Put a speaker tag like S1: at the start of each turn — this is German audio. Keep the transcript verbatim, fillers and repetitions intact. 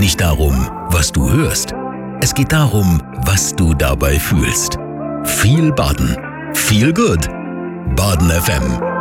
S1: nicht darum, was du hörst. Es geht darum, was du dabei fühlst. Viel Baden. Viel Good. Baden F M.